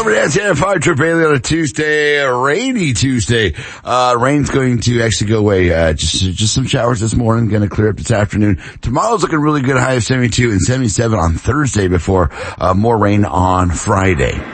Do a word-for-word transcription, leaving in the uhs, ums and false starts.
Over to S N five Trip Bailey on a Tuesday, a rainy Tuesday. Uh, rain's going to actually go away. Uh, just, just some showers this morning, gonna clear up this afternoon. Tomorrow's looking really good, high of seventy-two and seventy-seven on Thursday before, uh, more rain on Friday.